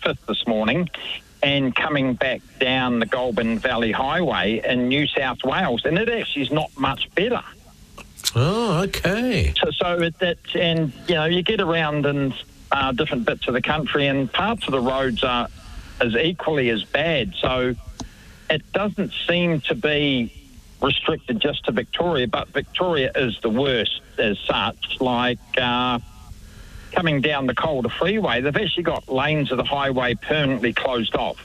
Griffith this morning and coming back down the Goulburn Valley Highway in New South Wales, and it actually is not much better. Oh, okay. And you get around in different bits of the country, and parts of the roads are as equally as bad. So it doesn't seem to be restricted just to Victoria, but Victoria is the worst as such. Like coming down the Calder Freeway, they've actually got lanes of the highway permanently closed off.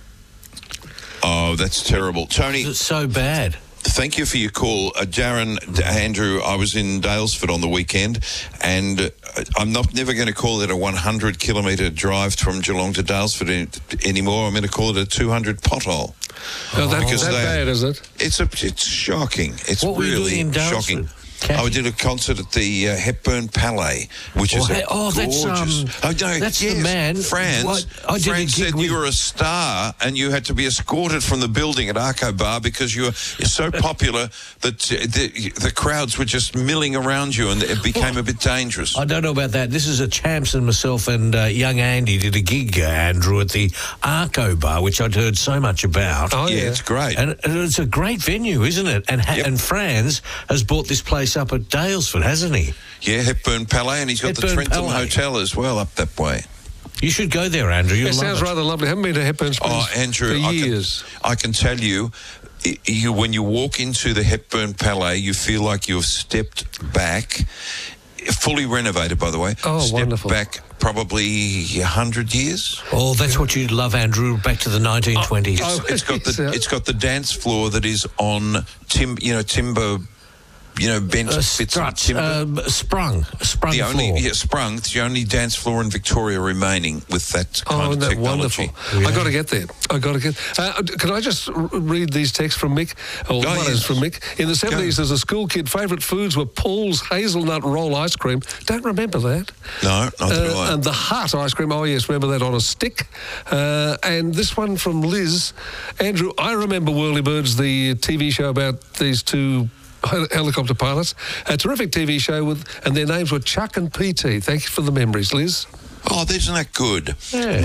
Oh, that's terrible. Tony, It's so bad. thank you for your call. Darren, Andrew, I was in Daylesford on the weekend, and I'm never going to call it a 100-kilometre drive from Geelong to Daylesford anymore. I'm going to call it a 200 pothole. Oh, that's that bad, is it? It's shocking. It's What were you really doing in Daylesford, shocking. Kathy? I did a concert at the Hepburn Palais, which is that's gorgeous. that's the man. Franz I did a gig said with- you were a star and you had to be escorted from the building at Arco Bar because you were so popular that the crowds were just milling around you, and it became a bit dangerous. I don't know about that. This is a Champs and myself and young Andy did a gig, Andrew, at the Arco Bar, which I'd heard so much about. Oh, yeah, yeah. it's great. And it's a great venue, isn't it? And Franz has bought this place up at Daylesford, hasn't he? Yeah, Hepburn Palais, and he's got the Hepburn Trentham Palais. Hotel as well up that way. You should go there, Andrew. You'll It love sounds it. rather lovely. I haven't been to Hepburn Springs Oh, Andrew, for years. I can tell you, when you walk into the Hepburn Palais, you feel like you've stepped back, fully renovated, by the way. Oh, stepped wonderful. back probably 100 years. Oh, that's what you'd love, Andrew, back to the 1920s. It's got the dance floor that is on timber. Bent bits of Struts, timber. sprung Sprung. It's the only dance floor in Victoria remaining with that kind of that technology. wonderful. I got to get there. Can I just read these texts from Mick? One is from Mick. In the 70s, as a school kid, favourite foods were Paul's hazelnut roll ice cream. Don't remember that. No, not at all. And the Hut ice cream. Oh, yes, remember that on a stick. And this one from Liz. Andrew, I remember Whirlybirds, the TV show about these two helicopter pilots. A terrific TV show and their names were Chuck and PT. Thank you for the memories, Liz. Oh, isn't that good? Yeah.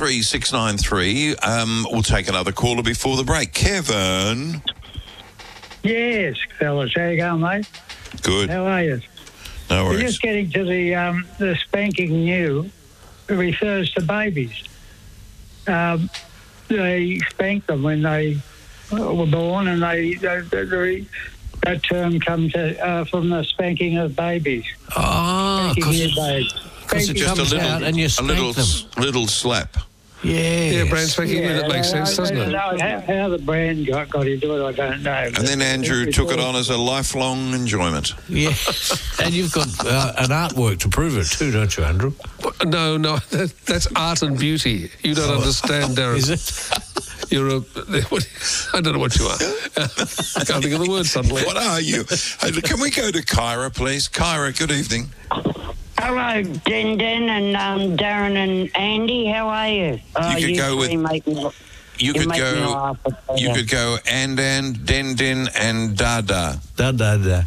133 we'll take another caller before the break. Kevin. Yes, fellas. How you going, mate? Good. How are you? No We're worries. just getting to the spanking new. It refers to babies. They spank them when they were born, and that term comes from the spanking of babies. Oh, Spanking because your babies. it Just comes a little, out and you spank them. little slap. Yes. Yeah, brand spanking you, that makes sense, doesn't it? How the brand got into it, I don't know. And then Andrew took it on as a lifelong enjoyment. Yeah. And you've got an artwork to prove it too, don't you, Andrew? No, that's art and beauty. You don't understand, Darren. Is it? You're I don't know what you are. I can't think of the word suddenly. What are you? Hey, can we go to Kyra, please? Kyra, good evening. Hello, Den Den and Darren and Andy. How are you? You could go with- You could go and Den and Dada. Da.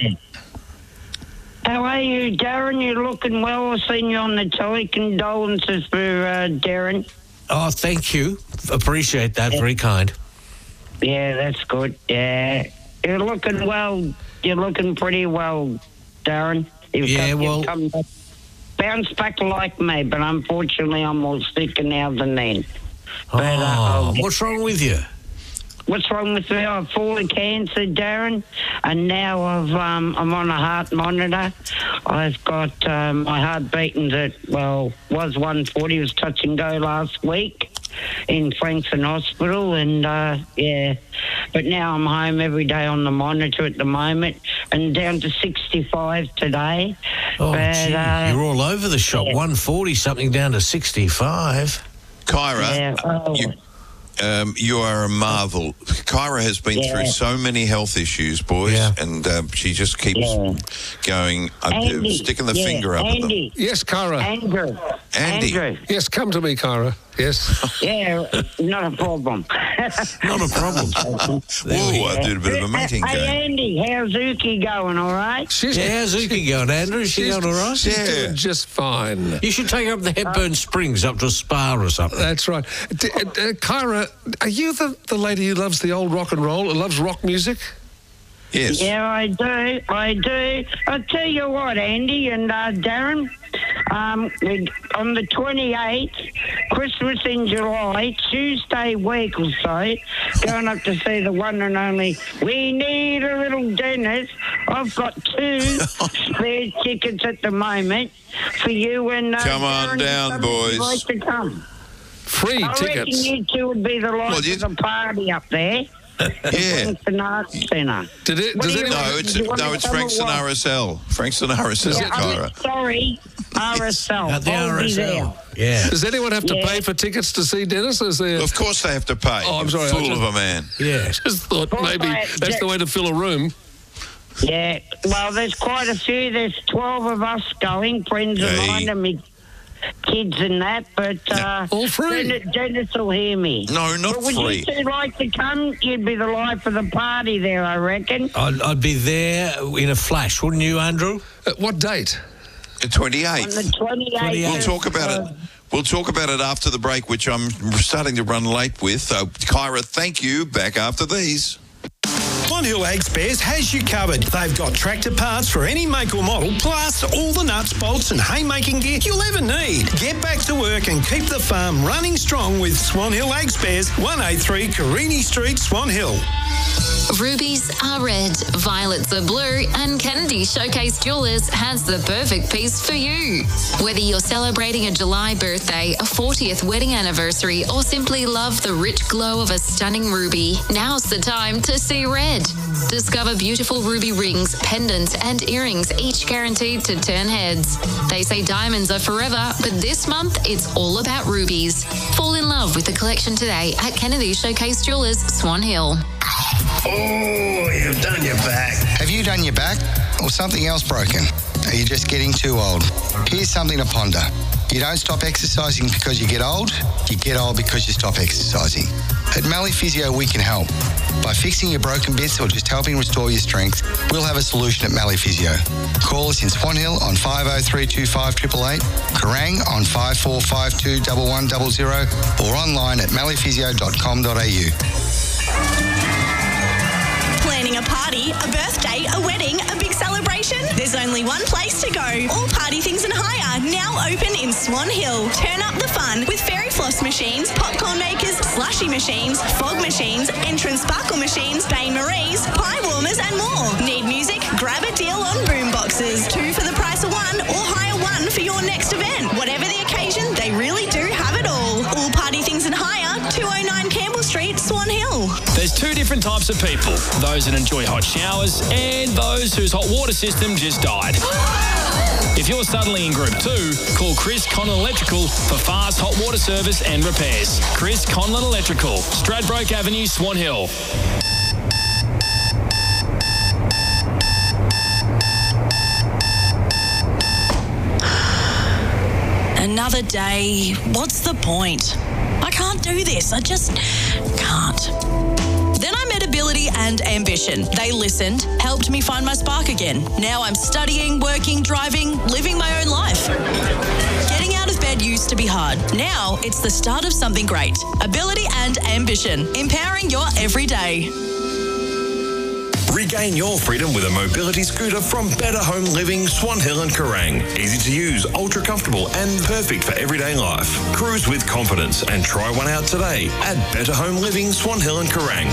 How are you, Darren? You're looking well. I've seen you on the telly. Condolences for Darren. Oh, thank you. Appreciate that. Very kind. Yeah, that's good. Yeah. You're looking well. You're looking pretty well, Darren. You've come back, bounced back like me, but unfortunately I'm more sicker now than then. But, what's wrong with you? What's wrong with me? I've fallen cancer, Darren, and now I'm on a heart monitor. I've got my heart beating at, was 140, was touch and go last week in Frankston Hospital, and but now I'm home every day on the monitor at the moment, and down to 65 today. Oh, but, gee, you're all over the shop. 140 something down to 65. Kyra, you are a marvel. Kyra has been through so many health issues, boys, and she just keeps going, Andy, sticking the finger up at them. Andy, yes, Kyra. Andy. Andrew. Yes, come to me, Kyra. Yes. Yeah, not a problem. Not a problem. Whoa, I did a bit of a mating Hey, game. Andy, how's Uki going, all right? She's, Yeah, how's Uki going, Andrew? Is she going all right? she's Yeah. doing just fine. You should take her up the Hepburn Springs, up to a spa or something. That's right. Kyra, are you the lady who loves the old rock and roll, who loves rock music? Yes. Yeah, I do. I'll tell you what, Andy and Darren, on the 28th, Christmas in July, Tuesday week or so, going up to see the one and only We Need a Little Dennis. I've got 2 spare tickets at the moment for you and Come on Darren, down, if somebody'd boys. like to come. Free I reckon tickets. you 2 would be the life you- of the party up there. Yeah. Frankston Arts Centre. Does What do you anyone... No, Do you want it's to come or Frankston what? RSL. Frankston RSL, Yeah, Kyra. sorry, RSL. At the I'll be there. RSL. Yeah. Does anyone have to Yeah. pay for tickets to see Dennis? Is there... Of course they have to pay. Oh, I'm sorry, I Fool just- of a man. Yeah. Just thought Well, maybe I- that's the way to fill a room. Yeah, well, there's quite a few. There's 12 of us going, friends of Hey. mine and me kids and that, but all free. Dennis will hear me. No, not But would free. you 2 like to come? You'd be the life of the party there, I reckon. I'd be there in a flash, wouldn't you, Andrew? What date? The On 28th. the 28th. We'll talk about it. We'll talk about it after the break, which I'm starting to run late with. So, Kyra, thank you. Back after these. Swan Hill Ag Spares has you covered. They've got tractor parts for any make or model, plus all the nuts, bolts and haymaking gear you'll ever need. Get back to work and keep the farm running strong with Swan Hill Ag Spares, 183 Carini Street, Swan Hill. Rubies are red, violets are blue, and Kennedy Showcase Jewelers has the perfect piece for you. Whether you're celebrating a July birthday, a 40th wedding anniversary, or simply love the rich glow of a stunning ruby, now's the time to see red. Discover beautiful ruby rings, pendants, and earrings, each guaranteed to turn heads. They say diamonds are forever, but this month it's all about rubies. Fall in love with the collection today at Kennedy Showcase Jewelers, Swan Hill. Oh, you've done your back. Have you done your back or something else broken? Are you just getting too old? Here's something to ponder. You don't stop exercising because you get old because you stop exercising. At Mallee Physio, we can help. By fixing your broken bits or just helping restore your strength, we'll have a solution at Mallee Physio. Call us in Swan Hill on 50325888, Kerrang on 54521100, or online at malleephysio.com.au. Planning a party, a birthday, a wedding, a big celebration? There's only one place to go. All Party Things and Hire, now open in Swan Hill. Turn up the fun with fairy floss machines, popcorn makers, slushy machines, fog machines, entrance sparkle machines, Bain Marie's, pie warmers and more. Need music? Grab a deal on boom boxes. 2 for the price of 1 or hire 1 for your next event. Whatever the occasion, they really do have it all. All Party Things and Hire, 209 Campbell Street, Swan Hill. There's 2 different types of people. Those that enjoy hot showers and those whose hot water system just died. If you're suddenly in Group 2, call Chris Conlon Electrical for fast hot water service and repairs. Chris Conlon Electrical, Stradbroke Avenue, Swan Hill. Another day. What's the point? I can't do this. I just can't. Then I met Ability and Ambition. They listened, helped me find my spark again. Now I'm studying, working, driving, living my own life. Getting out of bed used to be hard. Now it's the start of something great. Ability and Ambition, empowering your everyday. Regain your freedom with a mobility scooter from Better Home Living, Swan Hill and Kerrang. Easy to use, ultra comfortable and perfect for everyday life. Cruise with confidence and try one out today at Better Home Living, Swan Hill and Kerrang.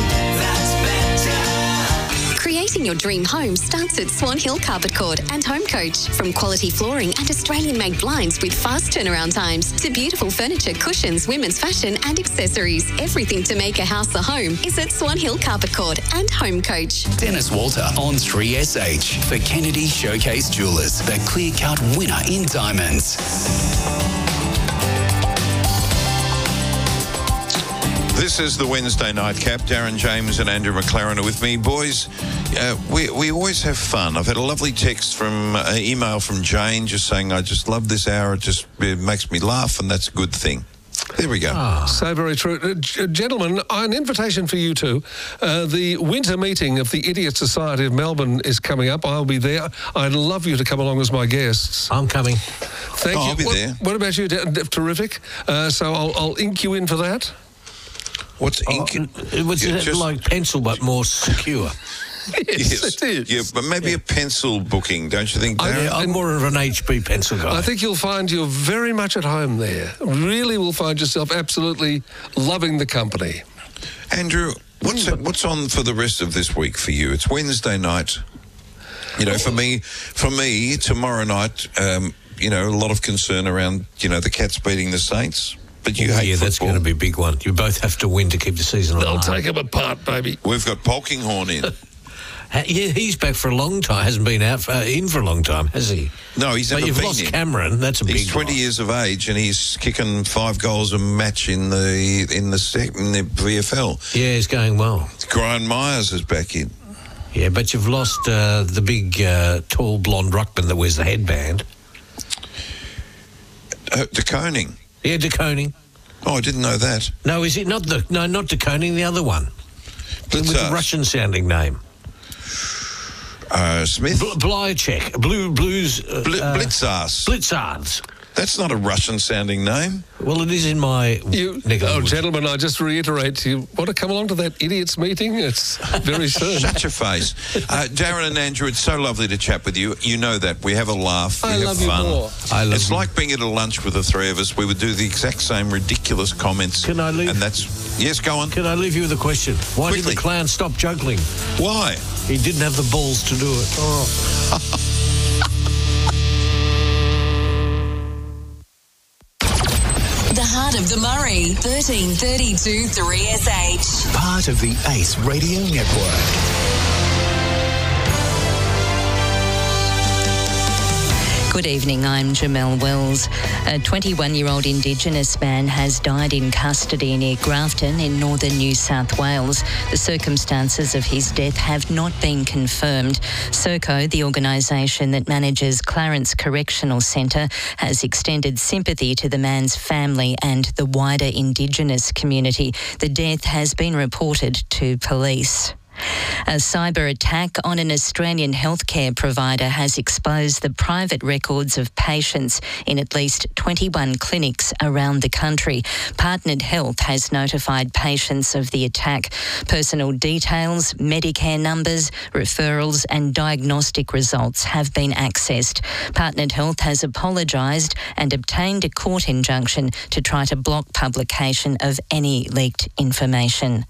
Creating your dream home starts at Swan Hill Carpet Court and Home Coach. From quality flooring and Australian-made blinds with fast turnaround times to beautiful furniture, cushions, women's fashion and accessories. Everything to make a house a home is at Swan Hill Carpet Court and Home Coach. Dennis Walter on 3SH for Kennedy Showcase Jewelers, the clear-cut winner in diamonds. This is the Wednesday nightcap. Darren James and Andrew McLaren are with me. Boys, we always have fun. I've had a lovely text from email from Jane just saying, I just love this hour. It makes me laugh, and that's a good thing. There we go. So very true. Gentlemen, an invitation for you two. The winter meeting of the Idiot Society of Melbourne is coming up. I'll be there. I'd love you to come along as my guests. I'm coming. Thank you. I'll be there. What about you? Terrific. So I'll ink you in for that. What's ink? It was like pencil, but more secure. Yes, it is. Yeah, but maybe a pencil booking, don't you think, Darren? I'm more of an HB pencil guy. I think you'll find you're very much at home there. Really will find yourself absolutely loving the company. Andrew, what's on for the rest of this week for you? It's Wednesday night. You know, for me, tomorrow night, a lot of concern around, the Cats beating the Saints. But you hate football. That's going to be a big one. You both have to win to keep the season alive. They'll take them apart, baby. We've got Polkinghorn in. Yeah, he's back for a long time. Hasn't been in for a long time, has he? No, he's never been in. But you've lost Cameron. That's a big. He's 20 years of age, and he's kicking 5 goals a match in the VFL. Yeah, he's going well. Brian Myers is back in. Yeah, but you've lost the big, tall, blonde ruckman that wears the headband. De Koning. Yeah, De Koning. Oh, I didn't know that. No, is it not not De Koning, the other one? With the Russian-sounding name. Smith? Blychek. Blues... Blitzars. Blitzars. That's not a Russian-sounding name. Well, it is in my... gentlemen, I just reiterate, you want to come along to that idiots meeting? It's very soon. Shut your face. Darren and Andrew, it's so lovely to chat with you. You know that. We have a laugh. We have fun. It's like being at a lunch with the three of us. We would do the exact same ridiculous comments. Can I leave? And that's... Yes, go on. Can I leave you with a question? Why Quickly. did the clown stop juggling? Why? He didn't have the balls to do it. Oh. The Heart of the Murray, 1332 3SH. Part of the Ace Radio Network. Good evening, I'm Jamelle Wells. A 21-year-old Indigenous man has died in custody near Grafton in northern New South Wales. The circumstances of his death have not been confirmed. Serco, the organisation that manages Clarence Correctional Centre, has extended sympathy to the man's family and the wider Indigenous community. The death has been reported to police. A cyber attack on an Australian healthcare provider has exposed the private records of patients in at least 21 clinics around the country. Partnered Health has notified patients of the attack. Personal details, Medicare numbers, referrals and diagnostic results have been accessed. Partnered Health has apologised and obtained a court injunction to try to block publication of any leaked information.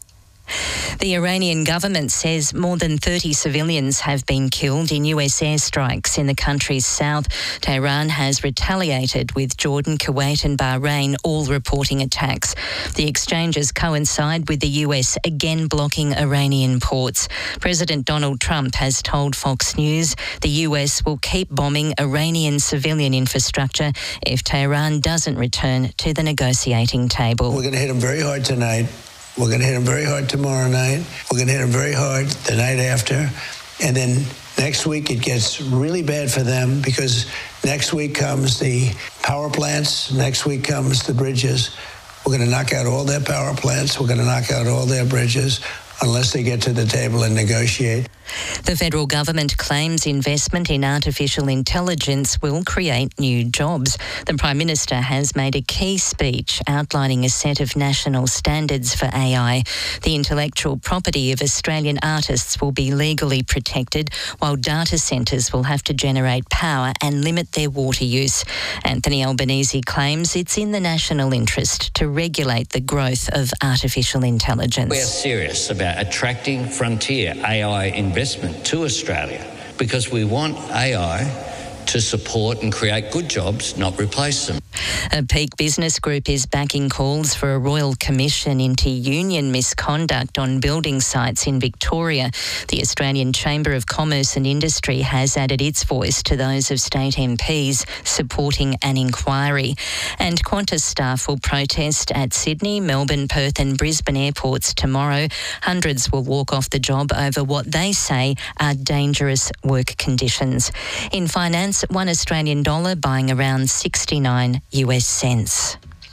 The Iranian government says more than 30 civilians have been killed in US airstrikes in the country's south. Tehran has retaliated with Jordan, Kuwait and Bahrain all reporting attacks. The exchanges coincide with the US again blocking Iranian ports. President Donald Trump has told Fox News the US will keep bombing Iranian civilian infrastructure if Tehran doesn't return to the negotiating table. We're going to hit them very hard tonight. We're going to hit them very hard tomorrow night. We're going to hit them very hard the night after. And then next week it gets really bad for them because next week comes the power plants. Next week comes the bridges. We're going to knock out all their power plants. We're going to knock out all their bridges unless they get to the table and negotiate. The federal government claims investment in artificial intelligence will create new jobs. The Prime Minister has made a key speech outlining a set of national standards for AI. The intellectual property of Australian artists will be legally protected, while data centres will have to generate power and limit their water use. Anthony Albanese claims it's in the national interest to regulate the growth of artificial intelligence. We're serious about attracting frontier AI investment to Australia because we want AI to support and create good jobs, not replace them. A Peak Business Group is backing calls for a royal commission into union misconduct on building sites in Victoria. The Australian Chamber of Commerce and Industry has added its voice to those of state MPs supporting an inquiry. And Qantas staff will protest at Sydney, Melbourne, Perth and Brisbane airports tomorrow. Hundreds will walk off the job over what they say are dangerous work conditions. In finance, $1 Australian dollar buying around 69 US cents.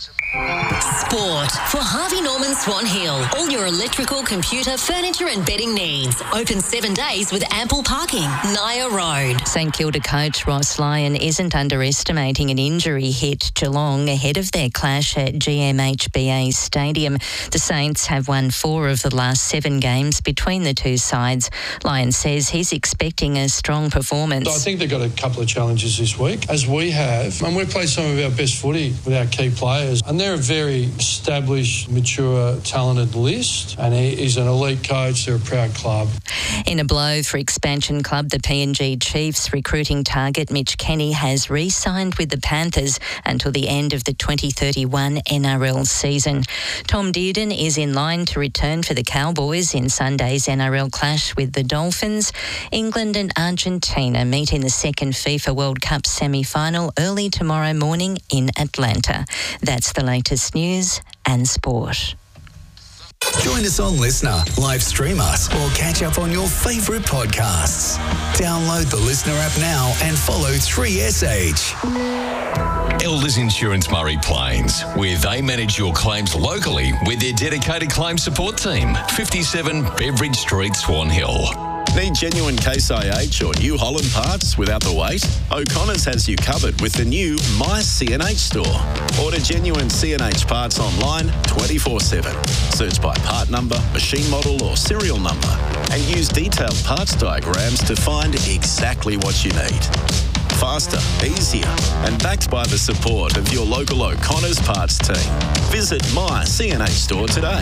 Sport for Harvey Norman Swan Hill. All your electrical, computer, furniture and bedding needs. Open 7 days with ample parking. Naya Road. St Kilda coach Ross Lyon isn't underestimating an injury hit Geelong ahead of their clash at GMHBA Stadium. The Saints have won 4 of the last 7 games between the two sides. Lyon says he's expecting a strong performance. I think they've got a couple of challenges this week, as we have. And we've played some of our best footy with our key players. And they're a very established, mature, talented list, and he's an elite coach. They're a proud club. In a blow for expansion club, the PNG Chiefs recruiting target Mitch Kenny has re-signed with the Panthers until the end of the 2031 NRL season. Tom Dearden is in line to return for the Cowboys in Sunday's NRL clash with the Dolphins. England and Argentina meet in the second FIFA World Cup semi-final early tomorrow morning in Atlanta. That's the latest news and sport. Join us on Listener, live stream us, or catch up on your favourite podcasts. Download the Listener app now and follow 3SH. Elders Insurance Murray Plains, where they manage your claims locally with their dedicated claim support team. 57 Beveridge Street, Swan Hill. Need genuine Case IH or New Holland parts without the wait? O'Connor's has you covered with the new My CNH store. Order genuine CNH parts online 24/7. Search by part number, machine model or serial number and use detailed parts diagrams to find exactly what you need. Faster, easier and backed by the support of your local O'Connor's parts team. Visit My CNH store today.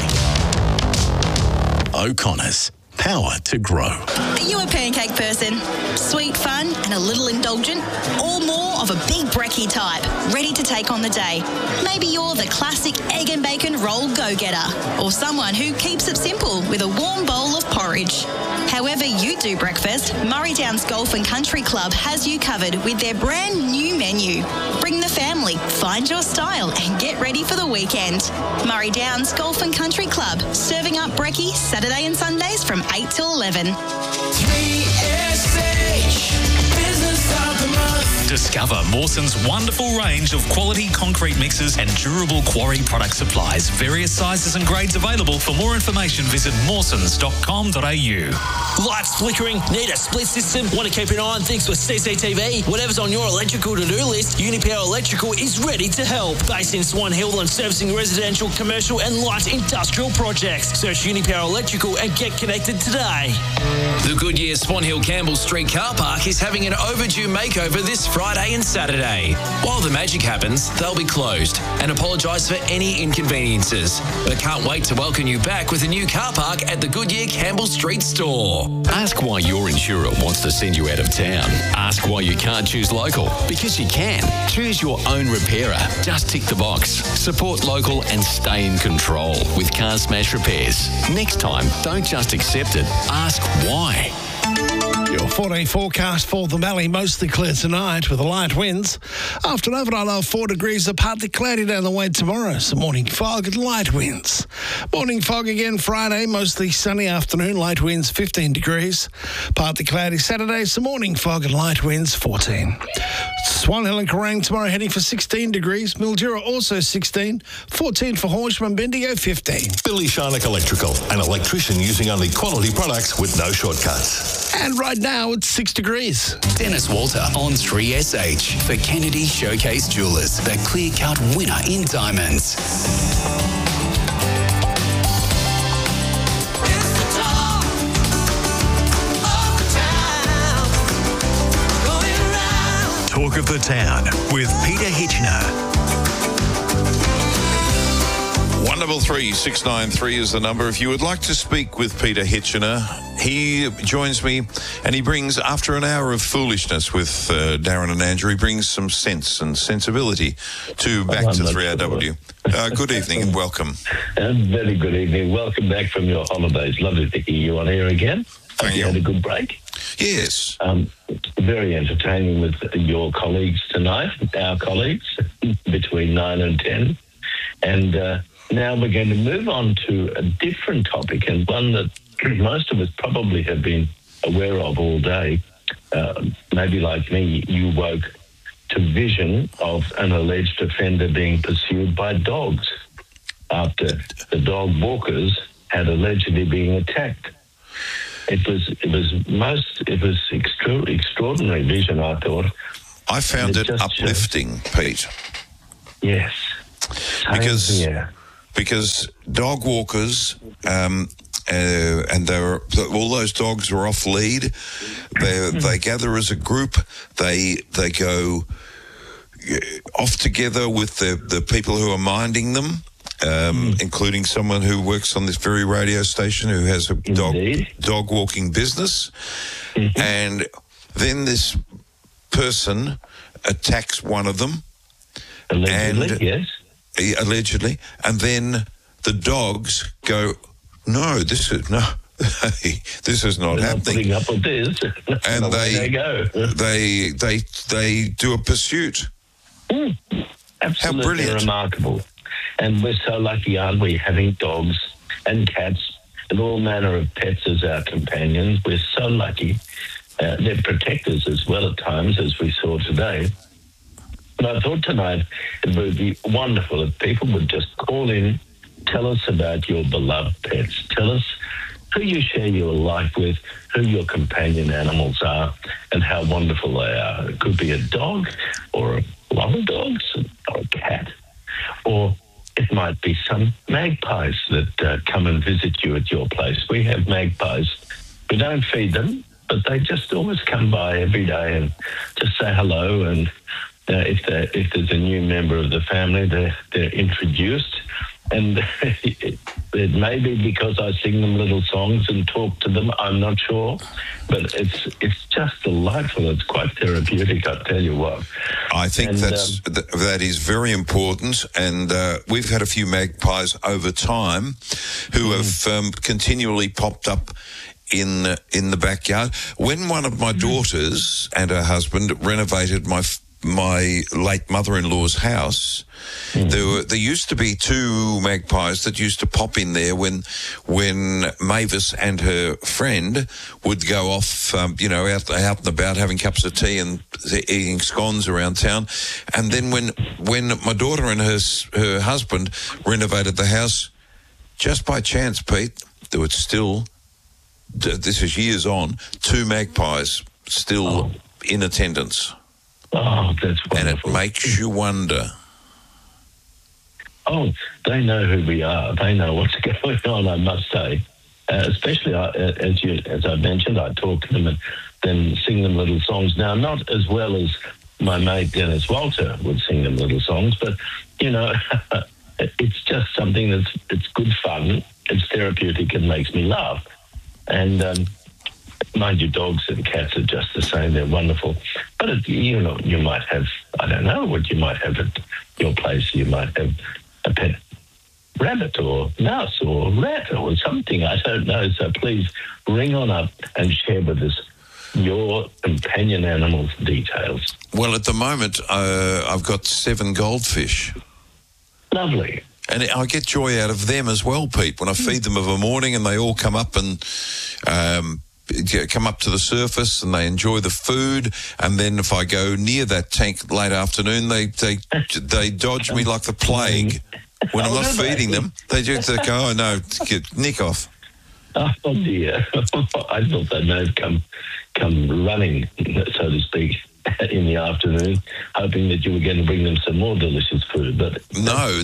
O'Connor's. Power to grow. Are you a pancake person? Sweet, fun and a little indulgent? Or more of a big brekkie type, ready to take on the day? Maybe you're the classic egg and bacon roll go-getter, or someone who keeps it simple with a warm bowl of porridge. However you do breakfast, Murray Downs Golf and Country Club has you covered with their brand new menu. Bring the family, find your style and get ready for the weekend. Murray Downs Golf and Country Club, serving up brekkie Saturday and Sundays from 8 till 11. 3SH, Business of the Month. Discover Mawson's wonderful range of quality concrete mixes and durable quarry product supplies. Various sizes and grades available. For more information, visit mawsons.com.au. Lights flickering? Need a split system? Want to keep an eye on things with CCTV? Whatever's on your electrical to-do list, Unipower Electrical is ready to help. Based in Swan Hill and servicing residential, commercial and light industrial projects. Search Unipower Electrical and get connected today. The Goodyear Swan Hill Campbell Street car park is having an overdue makeover this Friday and Saturday. While the magic happens, they'll be closed and apologise for any inconveniences. But can't wait to welcome you back with a new car park at the Goodyear Campbell Street store. Ask why your insurer wants to send you out of town. Ask why you can't choose local. Because you can. Choose your own repairer. Just tick the box. Support local and stay in control with Car Smash Repairs. Next time, don't just accept it. Ask why. Your 4-day forecast for the Valley, mostly clear tonight with the light winds. After an overnight low of 4 degrees, a partly cloudy down the way tomorrow. Some morning fog and light winds. Morning fog again Friday, mostly sunny afternoon, light winds 15 degrees. Partly cloudy Saturday, some morning fog and light winds 14. Swan Hill and Kerrang tomorrow heading for 16 degrees. Mildura also 16. 14 for Horsham and Bendigo 15. Billy Sharnock Electrical, an electrician using only quality products with no shortcuts. And right now it's 6 degrees. Dennis Walter on 3SH for Kennedy Showcase Jewelers, the clear-cut winner in diamonds. Talk of the Town with Peter Hitchner. 133 693 is the number. If you would like to speak with Peter Hitchener, he joins me and he brings, after an hour of foolishness with Darren and Andrew, he brings some sense and sensibility to Back to 3RW. Good evening and welcome. Very good evening. Welcome back from your holidays. Lovely to hear you on air again. Thank you. Had a good break. Yes. Very entertaining with your colleagues tonight, our colleagues, between 9 and 10. And now we're going to move on to a different topic, and one that most of us probably have been aware of all day. Maybe like me, you woke to vision of an alleged offender being pursued by dogs after the dog walkers had allegedly been attacked. It was extraordinary vision, I thought. I found it uplifting, Pete. Yes. Because dog walkers, and all those dogs are off lead. They gather as a group. They go off together with the people who are minding them. Including someone who works on this very radio station who has a dog walking business. And then this person attacks one of them. Allegedly. And then the dogs go, this is not happening. Not up with this. And they go. They do a pursuit. Absolutely How brilliant. Remarkable. And we're so lucky, aren't we, having dogs and cats and all manner of pets as our companions. We're so lucky. They're protectors as well at times, as we saw today. And I thought tonight it would be wonderful if people would just call in, tell us about your beloved pets. Tell us who you share your life with, who your companion animals are, and how wonderful they are. It could be a dog or a lot of dogs or a cat, or it might be some magpies that come and visit you at your place. We have magpies. We don't feed them, but they just always come by every day and just say hello. And if there's a new member of the family, they're introduced. And it may be because I sing them little songs and talk to them. I'm not sure, but it's just delightful. It's quite therapeutic, I tell you what. I think that is very important, and we've had a few magpies over time who have continually popped up in the backyard. When one of my daughters and her husband renovated my late mother-in-law's house, there used to be two magpies that used to pop in there when Mavis and her friend would go off, out and about having cups of tea and eating scones around town. And then when my daughter and her husband renovated the house, just by chance, Pete, there was still, this is years on, two magpies still in attendance. Oh, that's wonderful. And it makes you wonder. Oh, they know who we are. They know what's going on, I must say. Especially, as I mentioned, I talk to them and then sing them little songs. Now, not as well as my mate Dennis Walter would sing them little songs, but, it's just something it's good fun, it's therapeutic, and makes me laugh. And, mind you, dogs and cats are just the same. They're wonderful. But, you might have, I don't know what you might have at your place. You might have a pet rabbit or mouse or rat or something. I don't know. So please ring on up and share with us your companion animals' details. Well, at the moment, I've got 7 goldfish. Lovely. And I get joy out of them as well, Pete, when I feed them of a morning and they all come up and come up to the surface and they enjoy the food. And then if I go near that tank late afternoon, they dodge me like the plague. When I'm not feeding them, they just go, oh, no, nick off. Oh, dear. I thought they may have come running, so to speak, in the afternoon, hoping that you were going to bring them some more delicious food. But no,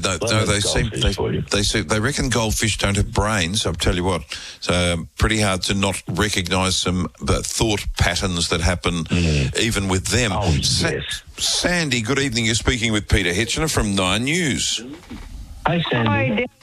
they reckon goldfish don't have brains. I'll tell you what, it's pretty hard to not recognise some thought patterns that happen even with them. Oh, yes. Sandy, good evening. You're speaking with Peter Hitchener from 9 News. Hi, Sandy.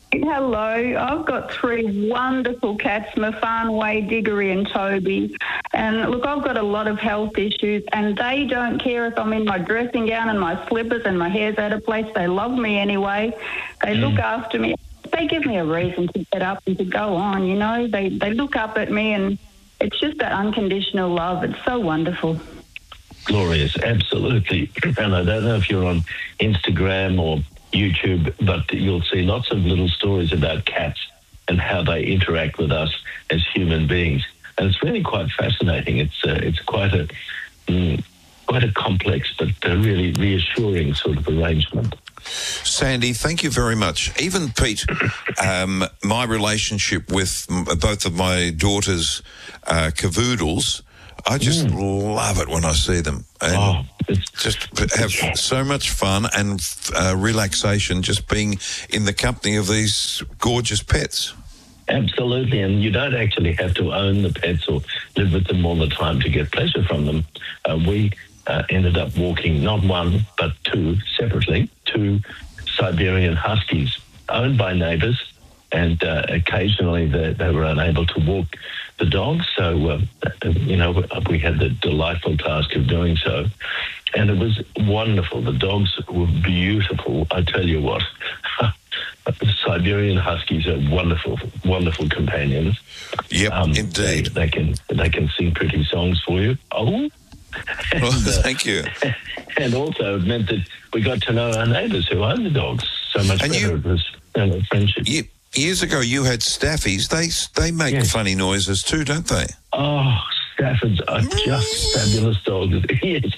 Hello, I've got 3 wonderful cats, Mafan, Wade, Diggory and Toby. And look, I've got a lot of health issues and they don't care if I'm in my dressing gown and my slippers and my hair's out of place. They love me anyway. They look after me. They give me a reason to get up and to go on, you know. They look up at me and it's just that unconditional love. It's so wonderful. Glorious, absolutely. And I don't know if you're on Instagram or YouTube, but you'll see lots of little stories about cats and how they interact with us as human beings, and it's really quite fascinating. It's quite a complex but really reassuring sort of arrangement. Sandy, thank you very much. Even Pete, my relationship with both of my daughters' cavoodles, I just love it when I see them. And just have so much fun and relaxation just being in the company of these gorgeous pets. Absolutely, and you don't actually have to own the pets or live with them all the time to get pleasure from them. We ended up walking not 1 but 2 separately, 2 Siberian Huskies owned by neighbours, and occasionally they were unable to walk the dogs, so we had the delightful task of doing so, and it was wonderful. The dogs were beautiful. I tell you what, Siberian Huskies are wonderful, wonderful companions. Yep, indeed. They can sing pretty songs for you. Thank you. And also it meant that we got to know our neighbours who own the dogs so much better. It was friendship. Years ago, you had Staffies. They make funny noises too, don't they? Oh, Staffords are just fabulous dogs. Yes.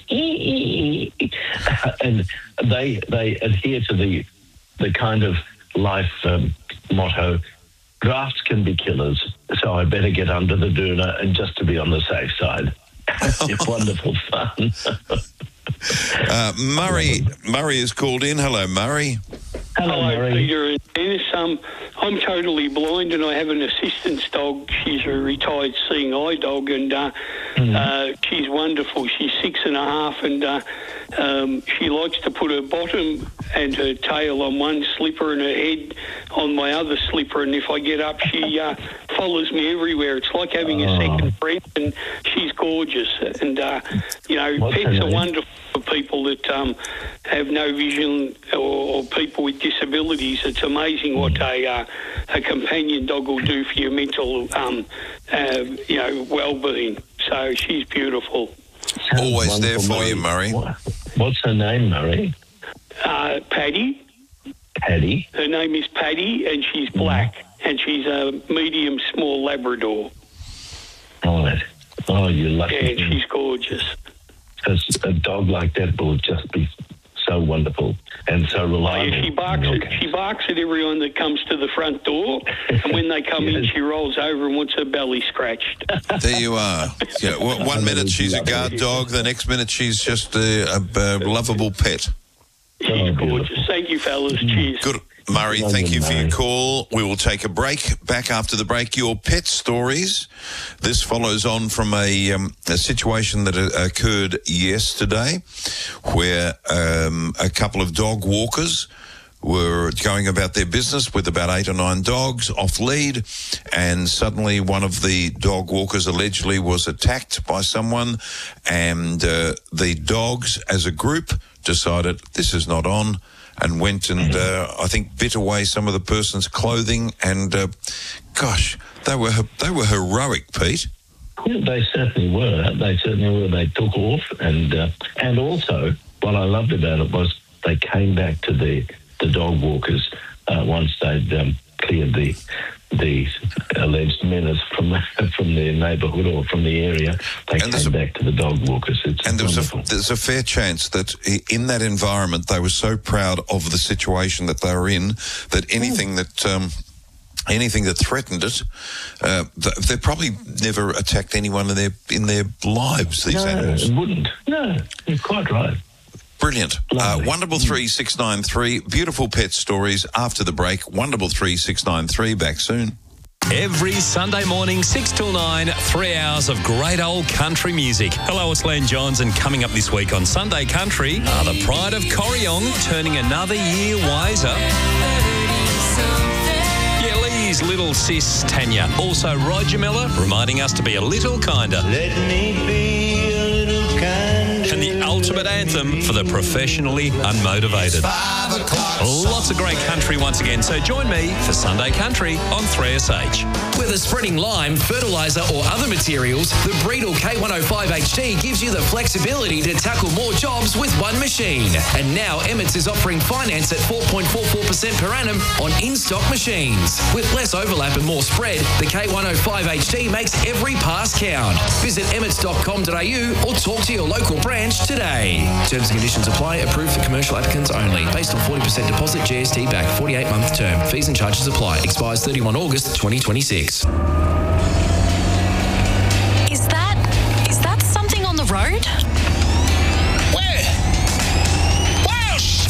And they adhere to the kind of life motto, drafts can be killers, so I better get under the doona and just to be on the safe side. It's wonderful fun. Murray is called in. Hello, Murray. Hello, Peter and Dennis. I'm totally blind and I have an assistance dog. She's a retired seeing eye dog, and she's wonderful. She's 6.5 and she likes to put her bottom and her tail on one slipper and her head on my other slipper, and if I get up she follows me everywhere. It's like having a second friend, and she's gorgeous. And pets are wonderful for people that have no vision or people with disabilities. It's amazing what a companion dog will do for your mental well-being. So she's beautiful. Always there for you, Murray. What's her name, Murray? Paddy. Paddy? Her name is Paddy, and she's black, and she's a medium small Labrador. Right. Oh, you're lucky. Yeah, and she's gorgeous. Because a dog like that will just be so wonderful and so reliable. Yeah, she barks at everyone that comes to the front door, and when they come in, she rolls over and wants her belly scratched. There you are. Yeah, 1 minute she's a guard dog, the next minute she's just a lovable pet. She's gorgeous. Thank you, fellas. Cheers. Good. Murray, thank you for your call. We will take a break. Back after the break, your pet stories. This follows on from a situation that occurred yesterday where a couple of dog walkers were going about their business with about 8 or 9 dogs off lead, and suddenly one of the dog walkers allegedly was attacked by someone, and the dogs as a group decided this is not on, and went and I think bit away some of the person's clothing, and gosh, they were heroic, Pete. Yeah, they certainly were. They took off, and also what I loved about it was they came back to the dog walkers once they'd cleared the alleged menace from their neighbourhood or from the area. They came back to the dog walkers. And there's a fair chance that in that environment they were so proud of the situation that they were in that anything that threatened it, they probably never attacked anyone in their lives. These animals. No, it wouldn't. No, you're quite right. Brilliant. Wonderful 3693. Beautiful pet stories after the break. Wonderful 3693. Back soon. Every Sunday morning, 6 till 9, 3 hours of great old country music. Hello, it's Len Johns, and coming up this week on Sunday Country are the Pride of Corryong turning another year wiser. his little sis Tanya. Also Roger Miller reminding us to be a little kinder. Let me be a little kinder. And the ultimate anthem for the professionally unmotivated. 5 o'clock. Lots of great country once again, so join me for Sunday Country on 3SH. Whether spreading lime, fertiliser or other materials, the Breedle K105 HD gives you the flexibility to tackle more jobs with one machine. And now Emmets is offering finance at 4.44% per annum on in-stock machines. With less overlap and more spread, the K105 HD makes every pass count. Visit emmets.com.au or talk to your local branch today. Terms and conditions apply. Approved for commercial applicants only. Based on 40% deposit, GST back, 48-month term. Fees and charges apply. Expires 31 August 2026. Is that something on the road? Where? Welsh!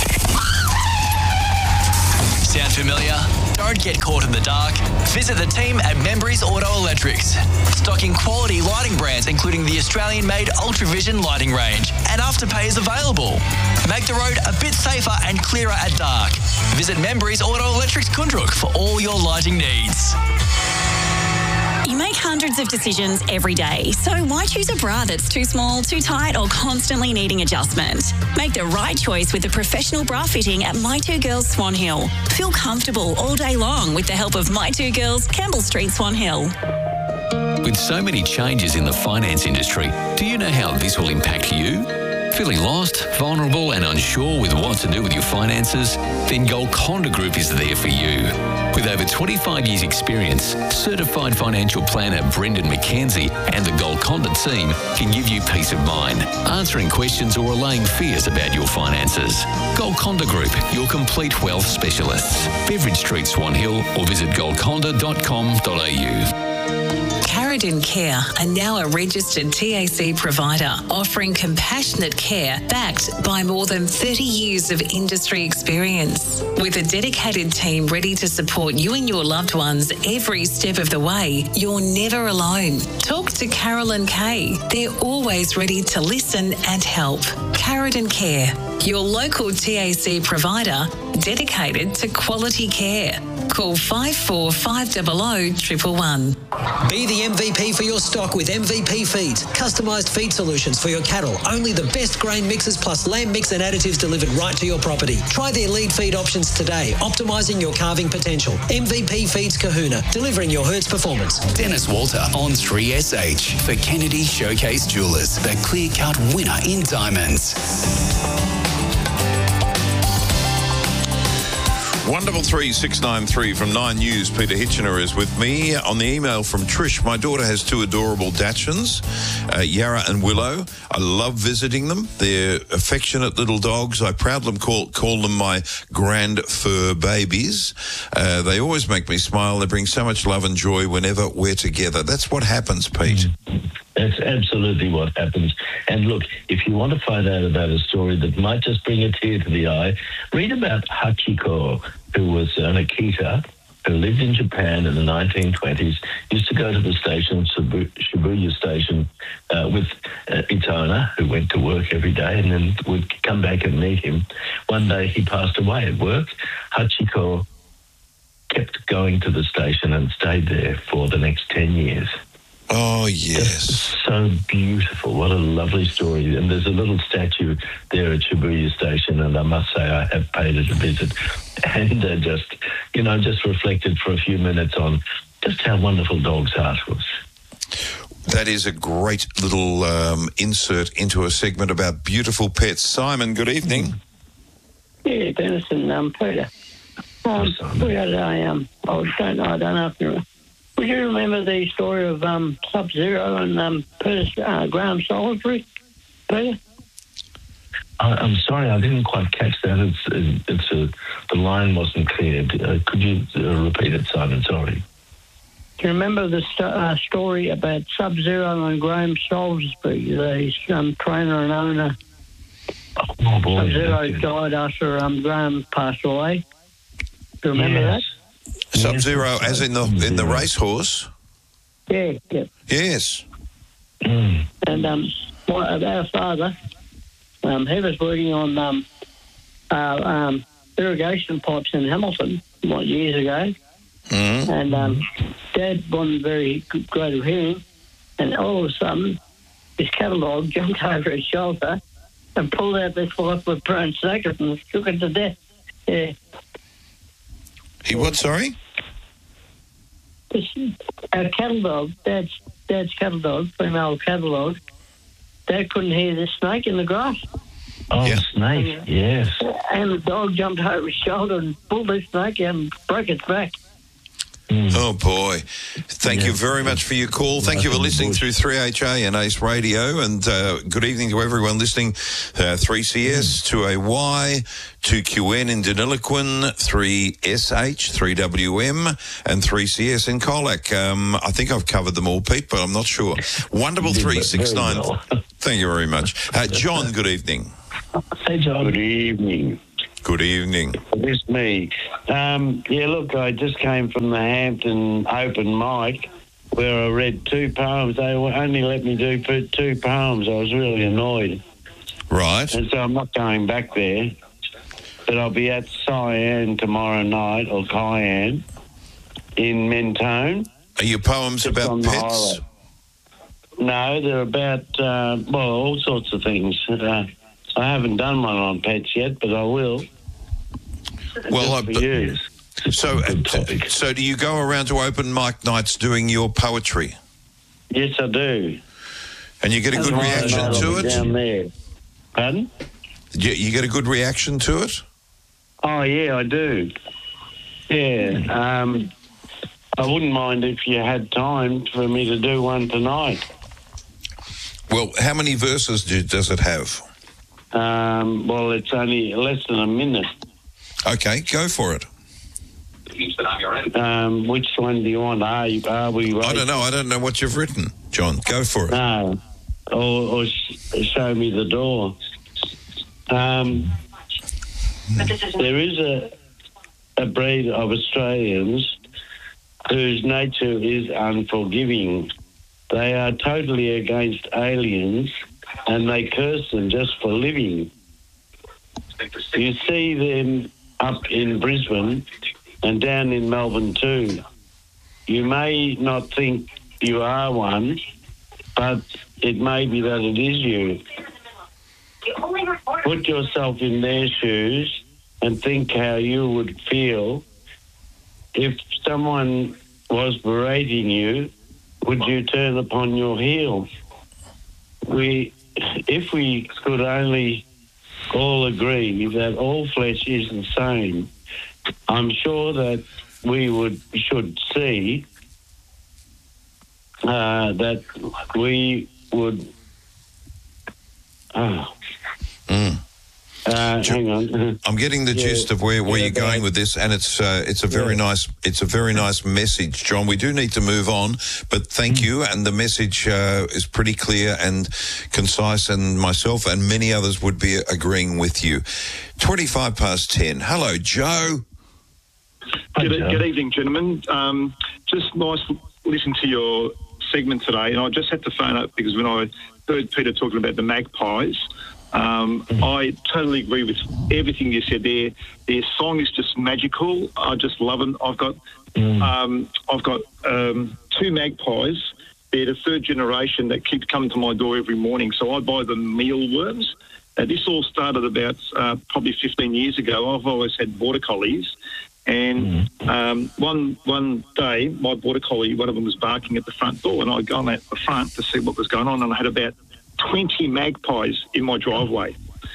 Sound familiar? Don't get caught in the dark. Visit the team at Membreys Auto Electrics. Stocking quality lighting brands including the Australian-made Ultravision lighting range. And Afterpay is available. Make the road a bit safer and clearer at dark. Visit Membreys Auto Electrics Kundruk for all your lighting needs. You make hundreds of decisions every day, so why choose a bra that's too small, too tight, or constantly needing adjustment? Make the right choice with a professional bra fitting at My Two Girls Swan Hill. Feel comfortable all day long with the help of My Two Girls, Campbell Street, Swan Hill. With so many changes in the finance industry, do you know how this will impact you? Feeling lost, vulnerable and unsure with what to do with your finances? Then Golconda Group is there for you. With over 25 years experience, certified financial planner Brendan McKenzie and the Golconda team can give you peace of mind, answering questions or allaying fears about your finances. Golconda Group, your complete wealth specialists. Beveridge Street, Swan Hill, or visit golconda.com.au. Carradine Care are now a registered TAC provider offering compassionate care backed by more than 30 years of industry experience. With a dedicated team ready to support you and your loved ones every step of the way, you're never alone. Talk to Carolyn Kay. They're always ready to listen and help. Carradine Care, your local TAC provider dedicated to quality care. Call 54500 111. Be the MVP for your stock with MVP Feed. Customised feed solutions for your cattle. Only the best grain mixes plus lamb mix and additives delivered right to your property. Try their lead feed options today, optimising your calving potential. MVP Feeds Kahuna, delivering your herd's performance. Dennis Walter on 3SH for Kennedy Showcase Jewelers, the clear-cut winner in diamonds. Wonderful 3693 from 9 News. Peter Hitchener is with me. On the email from Trish, my daughter has 2 adorable Dachshunds, Yarra and Willow. I love visiting them. They're affectionate little dogs. I proudly call them my grand fur babies. They always make me smile. They bring so much love and joy whenever we're together. That's what happens, Pete. That's absolutely what happens. And look, if you want to find out about a story that might just bring a tear to the eye, read about Hachiko, who was an Akita, who lived in Japan in the 1920s, used to go to the station, Shibuya Station, with its owner, who went to work every day and then would come back and meet him. One day he passed away at work. Hachiko kept going to the station and stayed there for the next 10 years. Oh, yes. Just so beautiful. What a lovely story. And there's a little statue there at Shibuya Station, and I must say I have paid it a visit and just reflected for a few minutes on just how wonderful Dog's Heart was. That is a great little insert into a segment about beautiful pets. Simon, good evening. Yeah, Dennis and Peter. We had I don't know if you would you remember the story of Sub-Zero and Graham Salisbury, Peter? I'm sorry, I didn't quite catch that. The line wasn't clear. Could you repeat it, Simon? Sorry. Do you remember the story about Sub-Zero and Graham Salisbury, the trainer and owner? Oh, boy. Sub-Zero died after Graham passed away. Do you remember that? Sub-Zero, as in the racehorse? Yeah. Yes. Mm. And our father, he was working on irrigation pipes in Hamilton years ago. Mm-hmm. And Dad wasn't very great of hearing, and all of a sudden, this cattle dog jumped over his shoulder and pulled out this 5-foot prone snake and shook it to death. Yeah. He what, sorry? Our cattle dog, Dad's cattle dog, female cattle dog, Dad couldn't hear this snake in the grass. Oh, snake, yes. And the dog jumped over his shoulder and pulled this snake out and broke its back. Oh, boy. Thank you very much for your call. Thank you for listening through 3HA and Ace Radio. And good evening to everyone listening. 3CS, 2AY, 2QN in Deniliquin, 3SH, 3WM, and 3CS in Colac. I think I've covered them all, Pete, but I'm not sure. Wonderful 369. Thank you very much. John, good evening. Hey, John. Good evening. Good evening. It's me. Yeah, look, I just came from the Hampton open mic where I read 2 poems. They only let me do 2 poems. I was really annoyed. Right. And so I'm not going back there. But I'll be at Cyan tomorrow night, or Cayenne, in Mentone. Are your poems about pets? No, they're about, all sorts of things. I haven't done one on pets yet, but I will. Well, so do you go around to open mic nights doing your poetry? Yes, I do. And you get a good reaction to it? Down there. Pardon? You get a good reaction to it? Oh, yeah, I do. Yeah. I wouldn't mind if you had time for me to do one tonight. Well, how many verses does it have? Well, it's only less than a minute. Okay, go for it. Which one do you want? Are we right? I don't know. I don't know what you've written, John. Go for it. No. Or show me the door. There is a breed of Australians whose nature is unforgiving. They are totally against aliens and they curse them just for living. You see them up in Brisbane and down in Melbourne too. You may not think you are one, but it may be that it is you. Put yourself in their shoes and think how you would feel if someone was berating you. Would you turn upon your heel? If we could only all agree that all flesh is the same, I'm sure that we should see that we would. Hang on. I'm getting the gist of where you're going with this, and it's a very nice message, John. We do need to move on, but thank you, and the message is pretty clear and concise, and myself and many others would be agreeing with you. 10:25. Hello, Joe. Good evening, gentlemen. Just nice listening to your segment today, and I just had to phone up because when I heard Peter talking about the magpies, I totally agree with everything you said there. Their song is just magical. I just love them. I've got 2 magpies. They're the 3rd generation that keep coming to my door every morning. So I buy them mealworms. Now, this all started about probably 15 years ago. I've always had border collies. And one day, my border collie, one of them was barking at the front door, and I'd gone out the front to see what was going on, and I had about 20 magpies in my driveway.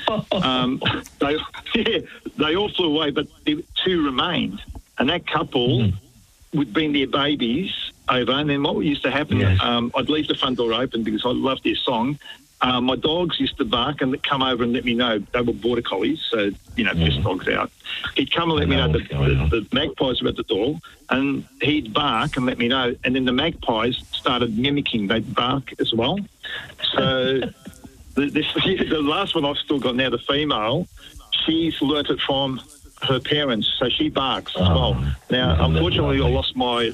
They all flew away, but 2 remained. And that couple would bring their babies over, and then what used to happen, I'd leave the front door open because I loved their song. My dogs used to bark and come over and let me know they were border collies, so, piss dogs out. He'd come and let me know the magpies were at the door, and he'd bark and let me know, and then the magpies started mimicking. They'd bark as well. So the last one I've still got now, the female, she's learnt it from her parents, so she barks as well. Now, unfortunately, I lost my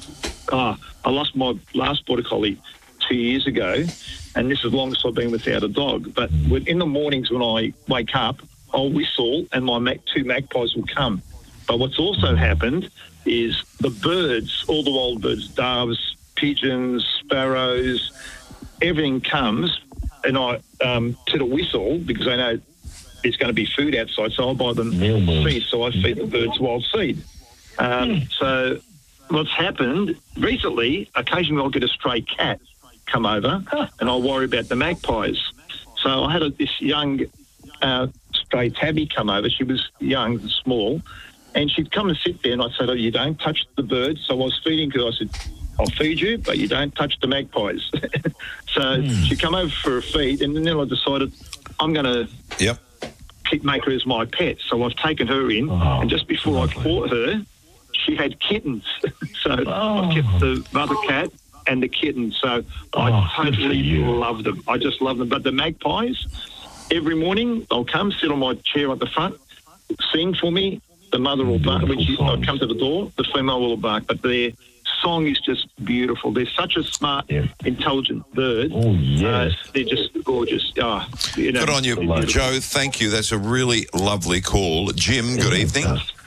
last border collie 2 years ago, and this is the longest I've been without a dog. But in the mornings when I wake up, I'll whistle, and my 2 magpies will come. But what's also happened is the birds, all the wild birds, doves, pigeons, sparrows, everything comes, and I to the whistle because I know there's going to be food outside, so I'll buy them seed. So I feed the birds wild seed. So what's happened recently, occasionally I'll get a stray cat come over and I'll worry about the magpies. So I had this young stray tabby come over. She was young and small, and she'd come and sit there, and I said, "Oh, you don't touch the birds." So I was feeding her. I said, "I'll feed you, but you don't touch the magpies." So she come over for a feed, and then I decided I'm going to make her as my pet. So I've taken her in, and just before I caught her, she had kittens. So I've kept the mother cat and the kittens. So I totally love them. I just love them. But the magpies, every morning they'll come, sit on my chair at the front, sing for me. The mother will bark. When I come to the door, the female will bark. But their song is just beautiful. They're such a smart, intelligent bird. Oh, yes. They're just gorgeous. Good on you, Joe. Thank you. That's a really lovely call. Jim, good evening.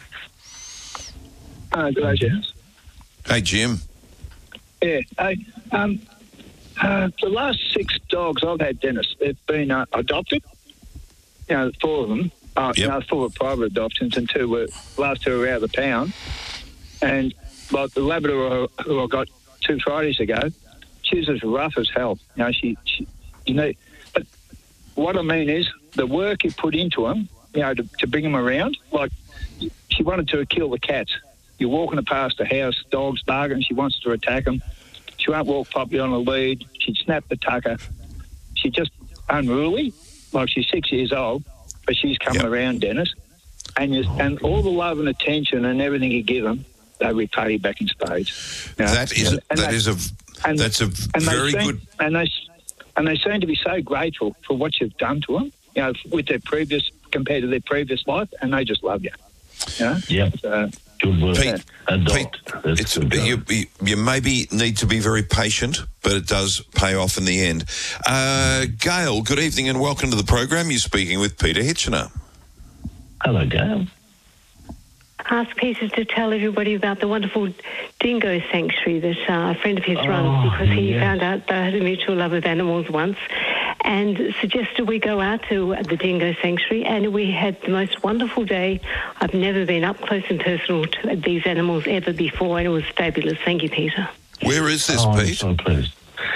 Good day, James. Hey, Jim. Yeah. Hey, the last 6 dogs I've had, Dennis, they've been adopted. 4 of them. 4 were private adoptions, and last 2 were out of the pound. And like the Labrador who I got 2 Fridays ago, she's as rough as hell. But what I mean is the work you put into them, to bring them around. Like she wanted to kill the cats. You're walking past the house, dogs barking, she wants to attack them. She won't walk properly on a lead. She'd snap the tucker. She's just unruly. Like she's 6 years old, but she's coming around, Dennis. And all the love and attention and everything you give them, they repay you back in spades. That's a very good. And they seem to be so grateful for what you've done to them, with their previous compared to their previous life, and they just love you. Good word. Pete, you maybe need to be very patient, but it does pay off in the end. Gail, good evening and welcome to the program. You're speaking with Peter Hitchener. Hello, Gail. Ask Peter to tell everybody about the wonderful dingo sanctuary that a friend of his runs, because he found out they had a mutual love of animals once and suggested we go out to the dingo sanctuary, and we had the most wonderful day. I've never been up close and personal to these animals ever before, and it was fabulous. Thank you, Peter. Where is this, Pete? I'm so pleased.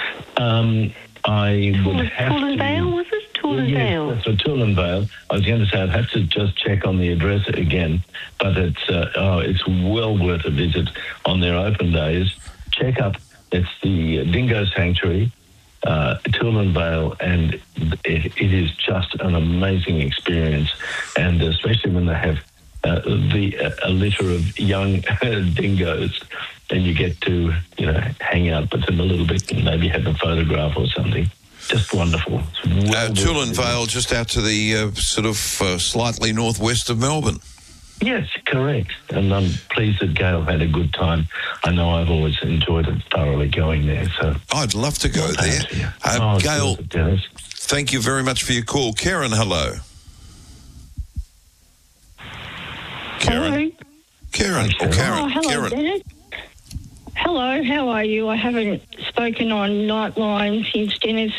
I would have Toolan Vale, was it? Toolan Vale. Yes, that's Toolan Vale. I was going to say I'd have to just check on the address again, but it's well worth a visit on their open days. Check up. It's the Dingo Sanctuary, Toolan Vale, and it is just an amazing experience, and especially when they have a litter of young dingoes, and you get to hang out with them a little bit and maybe have a photograph or something. Just wonderful. Toolan Vale, just out to the slightly northwest of Melbourne. Yes, correct. And I'm pleased that Gail had a good time. I know I've always enjoyed it thoroughly going there. So I'd love to go there. Gail, thank you very much for your call. Karen, hello. Karen. Karen. Oh, hello, Dennis. Hello, how are you? I haven't spoken on Nightline since Dennis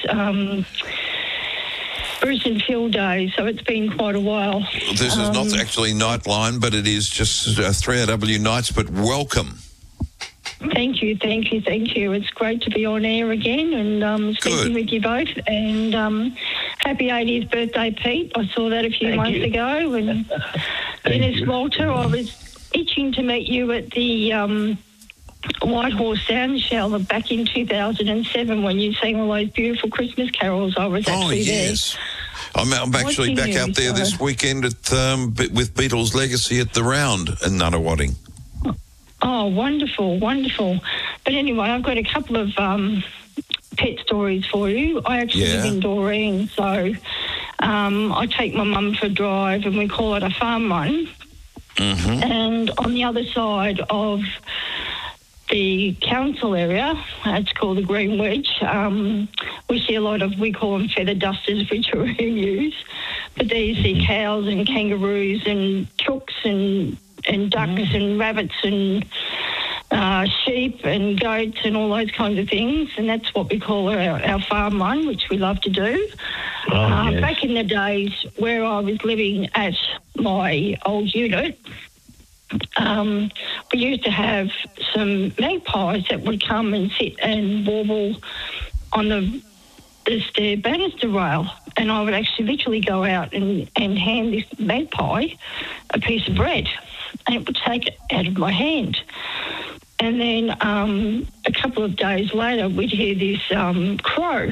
Bruce and Phil days, so it's been quite a while. This is not actually Nightline, but it is just 3RW Nights, but welcome. Thank you. It's great to be on air again and speaking with you both. And happy 80th birthday, Pete. I saw that a few months ago. And Dennis Walter, I was itching to meet you at the White Horse Sound Show back in 2007 when you sang all those beautiful Christmas carols. I was actually there. I'm actually back out there this weekend with Beatles Legacy at the Round in Nunawading. Oh, wonderful. But anyway, I've got a couple of pet stories for you. I actually live in Doreen, so I take my mum for a drive and we call it a farm run. Mm-hmm. And on the other side of the council area, it's called the Green Wedge, we see a lot of, we call them feather dusters, which are emus, but there you see cows and kangaroos and chooks and and ducks and rabbits and sheep and goats and all those kinds of things, and that's what we call our farm one, which we love to do. Yes. Back in the days where I was living at my old unit, we used to have some magpies that would come and sit and warble on the stair banister rail, and I would actually literally go out and hand this magpie a piece of bread, and it would take it out of my hand. And then a couple of days later, we'd hear this crow,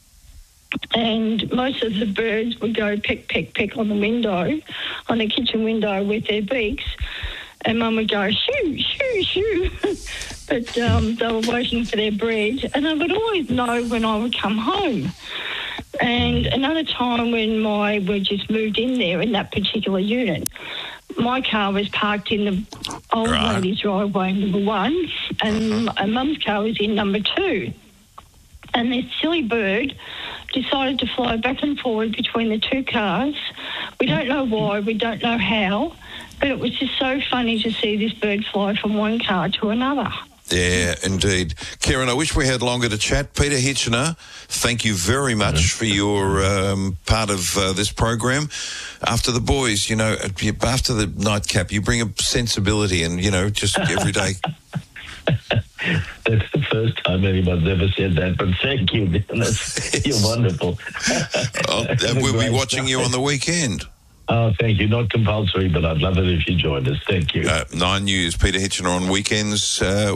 and most of the birds would go peck, peck, peck on the window, on the kitchen window with their beaks, and Mum would go, shoo, shoo, shoo. But they were waiting for their bread, and I would always know when I would come home. And another time when we just moved in there in that particular unit, my car was parked in the old lady's driveway, number 1, and Mum's car was in number 2. And this silly bird decided to fly back and forward between the two cars. We don't know why, we don't know how, but it was just so funny to see this bird fly from one car to another. Yeah, indeed. Karen, I wish we had longer to chat. Peter Hitchener, thank you very much for your part of this program. After the boys, after the nightcap, you bring a sensibility and, just every day. That's the first time anyone's ever said that, but thank you, Dennis. You're wonderful. And we'll be watching you on the weekend. Oh, thank you. Not compulsory, but I'd love it if you joined us. Thank you. 9 News, Peter Hitchener on weekends.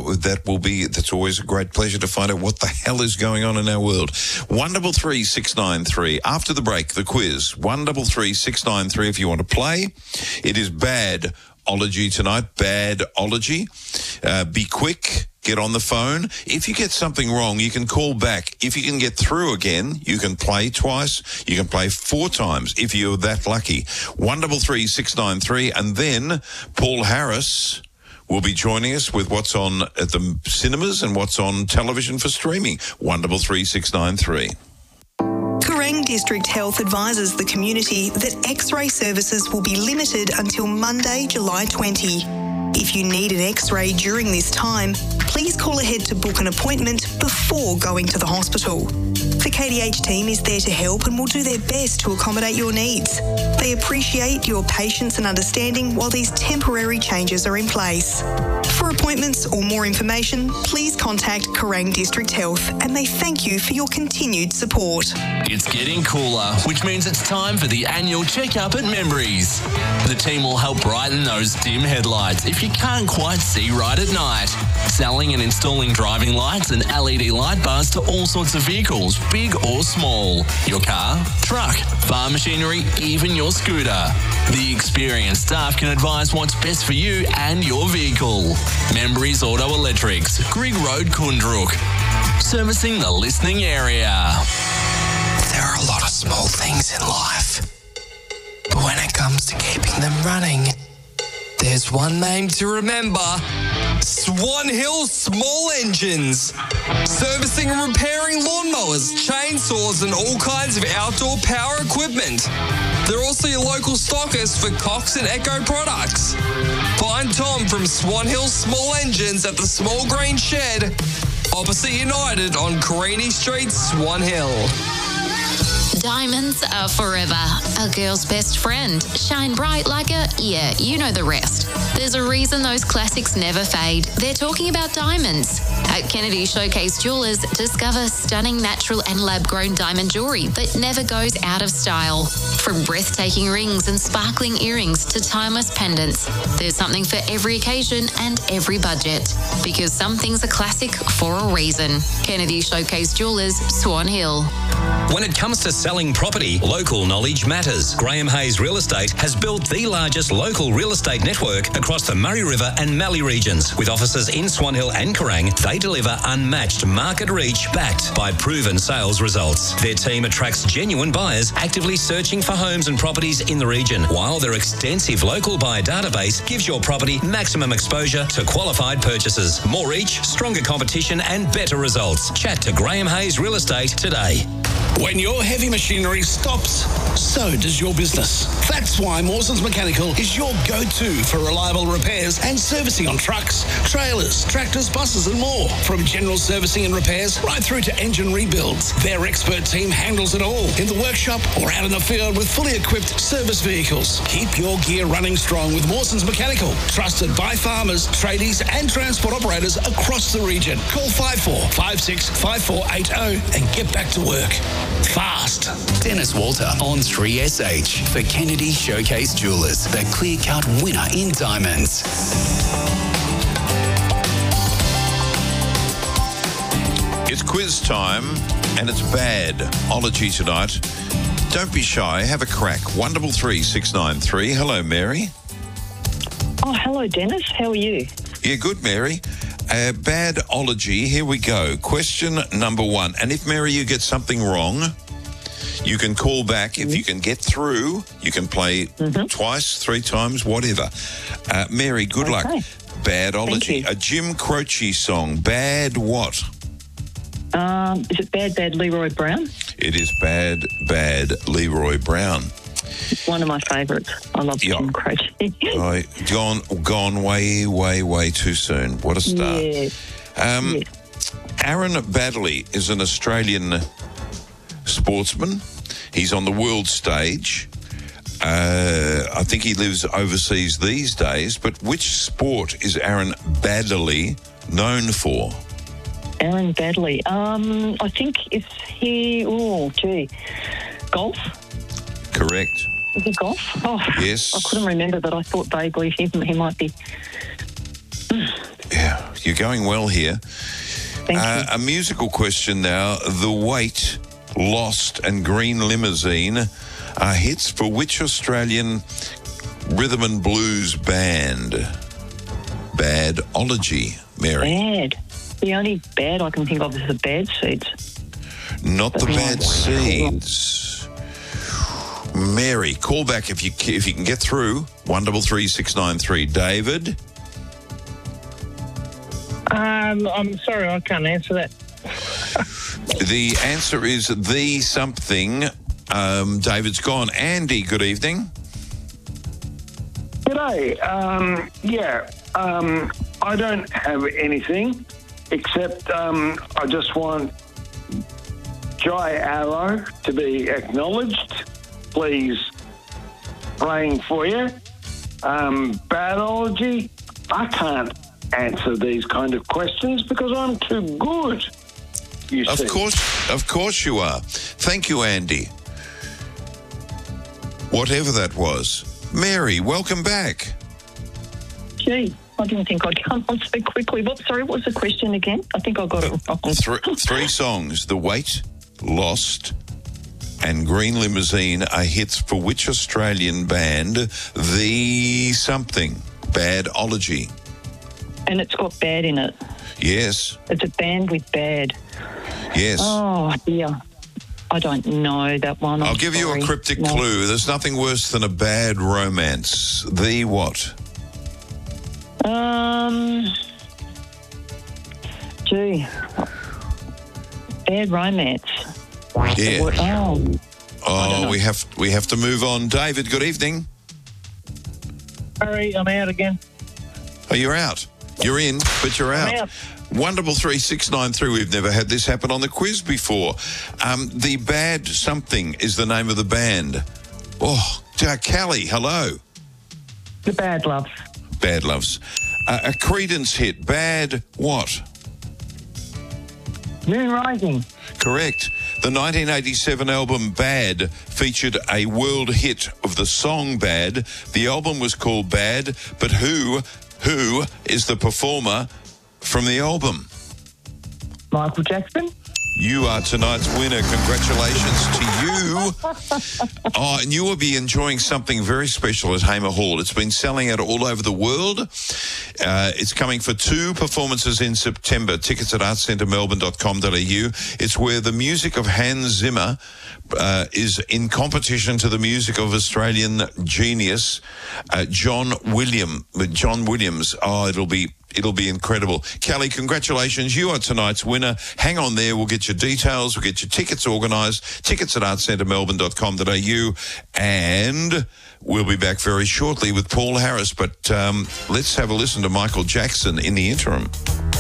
That's always a great pleasure to find out what the hell is going on in our world. 133 693. After the break, the quiz. 133 693 if you want to play. It is Bad-ology tonight. Bad-ology. Be quick. Get on the phone. If you get something wrong, you can call back. If you can get through again, you can play twice. You can play 4 times if you're that lucky. 133 693. And then Paul Harris will be joining us with what's on at the cinemas and what's on television for streaming. 133 693. Kerang District Health advises the community that X-ray services will be limited until Monday, July 20. If you need an X-ray during this time, please call ahead to book an appointment before going to the hospital. The KDH team is there to help and will do their best to accommodate your needs. They appreciate your patience and understanding while these temporary changes are in place. For appointments or more information, please contact Kerang District Health, and they thank you for your continued support. It's getting cooler, which means it's time for the annual checkup at Membreys. The team will help brighten those dim headlights if you can't quite see right at night. Selling and installing driving lights and LED light bars to all sorts of vehicles, big or small. Your car, truck, farm machinery, even your scooter. The experienced staff can advise what's best for you and your vehicle. Membreys Auto Electrics, Grigg Road, Kundrook. Servicing the listening area. There are a lot of small things in life, but when it comes to keeping them running, there's one name to remember: Swan Hill Small Engines. Servicing and repairing lawnmowers, chainsaws, and all kinds of outdoor power equipment. They're also your local stockist for Cox and Echo products. Find Tom from Swan Hill Small Engines at the Small Green Shed, opposite United on Carini Street, Swan Hill. Diamonds are forever. A girl's best friend. Shine bright like you know the rest. There's a reason those classics never fade. They're talking about diamonds. At Kennedy Showcase Jewelers, discover stunning natural and lab-grown diamond jewellery that never goes out of style. From breathtaking rings and sparkling earrings to timeless pendants, there's something for every occasion and every budget. Because some things are classic for a reason. Kennedy Showcase Jewelers, Swan Hill. When it comes to selling property, local knowledge matters. Graham Hayes Real Estate has built the largest local real estate network across the Murray River and Mallee regions. With offices in Swan Hill and Kerang, they deliver unmatched market reach backed by proven sales results. Their team attracts genuine buyers actively searching for homes and properties in the region, while their extensive local buyer database gives your property maximum exposure to qualified purchases. More reach, stronger competition and better results. Chat to Graham Hayes Real Estate today. When your heavy machinery stops, so does your business. That's why Mawson's Mechanical is your go-to for reliable repairs and servicing on trucks, trailers, tractors, buses and more. From general servicing and repairs right through to engine rebuilds, their expert team handles it all in the workshop or out in the field with fully equipped service vehicles. Keep your gear running strong with Mawson's Mechanical, trusted by farmers, tradies and transport operators across the region. Call 54565480 and get back to work. Fast. Dennis Walter on 3SH for Kennedy Showcase Jewelers, the clear-cut winner in diamonds. It's quiz time, and it's bad ology tonight. Don't be shy. Have a crack. 133693. Hello, Mary. Oh, hello, Dennis. How are you? Yeah, good, Mary. Bad ology. Here we go. Question number 1. And if, Mary, you get something wrong, you can call back. If you can get through, you can play twice, 3 times, whatever. Mary, good luck. Bad ology. A Jim Croce song. Bad what? Is it Bad Leroy Brown? It is Bad Leroy Brown. It's one of my favourites. I love Jim Croce. Gone way too soon. What a start. Yeah. Aaron Baddeley is an Australian sportsman. He's on the world stage. I think he lives overseas these days, but which sport is Aaron Baddeley known for? Aaron Baddeley. I think it's golf? Correct. Is it golf? Oh, yes. I couldn't remember, but I thought vaguely he might be. Yeah, you're going well here. Thank you. A musical question now. The Wait, Lost and Green Limousine are hits for which Australian rhythm and blues band? Badology, Mary. Bad. The only bad I can think of is the Bad Seeds. Not the Bad Seeds. Mary, call back if you can get through. 133693. David? I'm sorry, I can't answer that. The answer is the something. David's gone. Andy, good evening. G'day. I don't have anything except I just want Jai Arrow to be acknowledged. Please, praying for you. Badology, I can't answer these kind of questions because I'm too good. Of course you are. Thank you, Andy. Whatever that was. Mary, welcome back. Gee, I didn't think I'd come on so quickly. What was the question again? I think I got it wrong. 3 songs. The Wait, Lost and Green Limousine are hits for which Australian band? The something. Badology. And it's got bad in it. Yes. It's a band with bad. Yes. Oh, dear. I don't know that one. I'll give you a cryptic clue. There's nothing worse than a bad romance. The what? Bad romance. Yeah. We have to move on. David, good evening. Sorry, I'm out again. Oh, you're out. You're in, but you're out. I'm out. Wonderful 3693. We've never had this happen on the quiz before. The Bad Something is the name of the band. Oh, Callie, hello. The Bad Loves. Bad Loves. A Creedence hit. Bad what? Moon Rising. Correct. The 1987 album Bad featured a world hit of the song Bad. The album was called Bad, but who is the performer from the album? Michael Jackson. You are tonight's winner. Congratulations to you. Oh, and you will be enjoying something very special at Hamer Hall. It's been selling out all over the world. It's coming for 2 performances in September. Tickets at artcentermelbourne.com.au. It's where the music of Hans Zimmer is in competition to the music of Australian genius John Williams. Oh, it'll be It'll be incredible. Kelly, congratulations. You are tonight's winner. Hang on there. We'll get your details. We'll get your tickets organised. Tickets at artcentermelbourne.com.au. And we'll be back very shortly with Paul Harris. But let's have a listen to Michael Jackson in the interim.